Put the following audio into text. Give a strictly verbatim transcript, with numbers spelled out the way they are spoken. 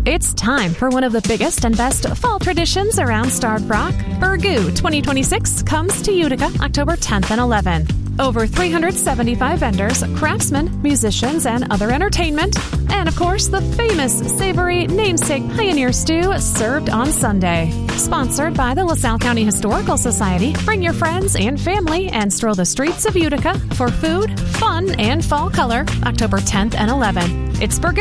It's time for one of the biggest and best fall traditions around Starved Rock. Burgoo twenty twenty-six comes to Utica October tenth and eleventh. Over three hundred seventy-five vendors, craftsmen, musicians, and other entertainment. And of course, the famous savory namesake Pioneer Stew served on Sunday. Sponsored by the LaSalle County Historical Society, bring your friends and family and stroll the streets of Utica for food, fun, and fall color October tenth and eleventh. It's Burgoo.